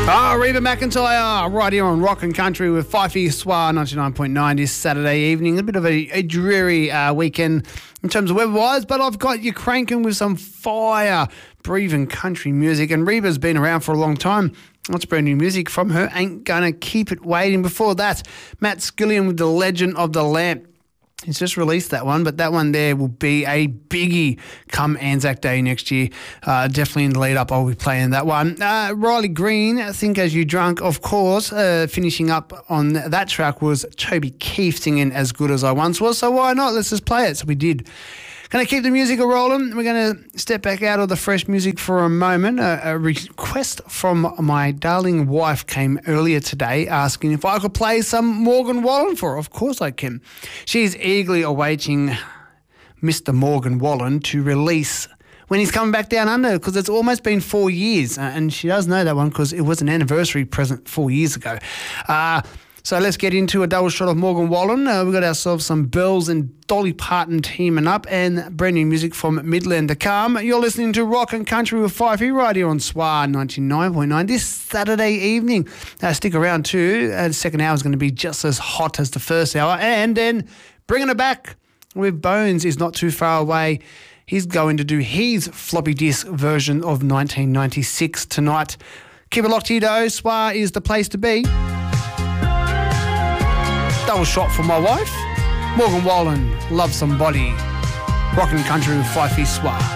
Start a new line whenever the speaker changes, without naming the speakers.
Reba McEntire right here on Rock and Country with Fifey Soir 99.9 this Saturday evening. A bit of a dreary weekend in terms of weather-wise, but I've got you cranking with some fire-breathing country music. And Reba's been around for a long time. That's brand new music from her. Ain't Gonna Keep It Waiting. Before that, Matt Skillian with The Legend of the Lamp. He's just released that one, but that one there will be a biggie come Anzac Day next year. Definitely in the lead up, I'll be playing that one. Riley Green, Think As You Drunk, of course. Finishing up on that track was Toby Keith singing As Good As I Once Was, so why not? Let's just play it. So we did. Going to keep the music rolling. We're going to step back out of the fresh music for a moment. A request from my darling wife came earlier today asking if I could play some Morgan Wallen for her. Of course I can. She's eagerly awaiting Mr. Morgan Wallen to release when he's coming back down under, because it's almost been 4 years. And she does know that one because it was an anniversary present 4 years ago. So let's get into a double shot of Morgan Wallen. We've got ourselves some Bells and Dolly Parton teaming up and brand new music from Midland to Calm. You're listening to Rock and Country with Fifey right here on Soir 99.9 this Saturday evening. Stick around too. The second hour is going to be just as hot as the first hour. And then bringing it back with Bones is not too far away. He's going to do his floppy disk version of 1996 tonight. Keep it locked here though. Soir is the place to be. Double shot for my wife. Morgan Wallen, Love Somebody. Rock and Country with Fifey Soir.